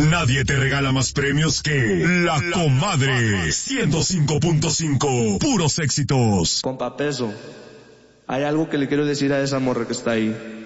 Nadie te regala más premios que La Comadre 105.5. Puros éxitos. Compa Peso, hay algo que le quiero decir a esa morra que está ahí.